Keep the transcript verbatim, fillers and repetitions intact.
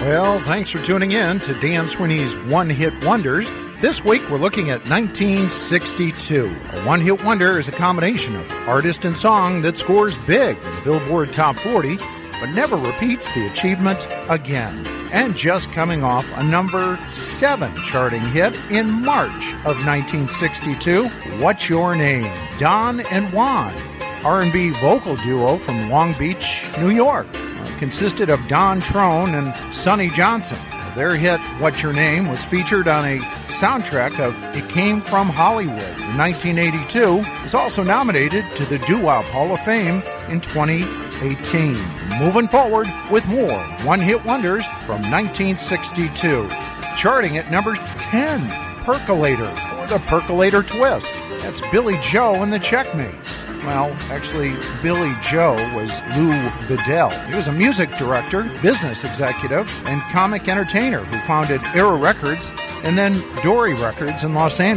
Well, thanks for tuning in to Dan Sweeney's One Hit Wonders. This week we're looking at nineteen sixty-two. A one-hit wonder is a combination of artist and song that scores big in the Billboard Top forty, but never repeats the achievement again. And just coming off a number seven charting hit in March of nineteen sixty-two, What's Your Name? Don and Juan, R and B vocal duo from Long Beach, New York. Consisted of Don Trone and Sonny Johnson. Their hit, What's Your Name, was featured on a soundtrack of It Came From Hollywood in nineteen eighty-two. It was also nominated to the Doo-Wop Hall of Fame in twenty eighteen. Moving forward with more one-hit wonders from nineteen sixty-two. Charting at number ten, Percolator, or the Percolator Twist. That's Billy Joe and the Checkmates. Well, actually, Billy Joe was Lou Bedell. He was a music director, business executive, and comic entertainer who founded Era Records and then Dory Records in Los Angeles.